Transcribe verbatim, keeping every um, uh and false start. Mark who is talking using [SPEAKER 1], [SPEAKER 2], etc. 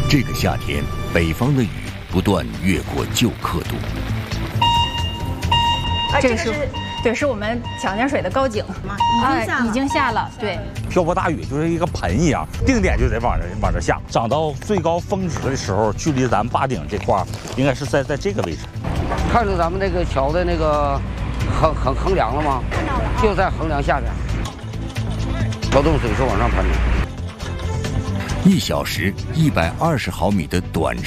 [SPEAKER 1] 这个夏天，北方的雨不断越过旧刻度。
[SPEAKER 2] 这个是，对，是我们小年水的高井，啊，已经下了，对。
[SPEAKER 3] 瓢泼大雨就是一个盆一样，定点就得往这往这下。涨到最高峰值的时候，距离咱坝顶这块应该是在在这个位置。
[SPEAKER 4] 看着咱们那个桥的那个横横横梁了吗？看到了，就在横梁下边。桥洞水是往上喷的。
[SPEAKER 1] 一小时一百二十毫米的短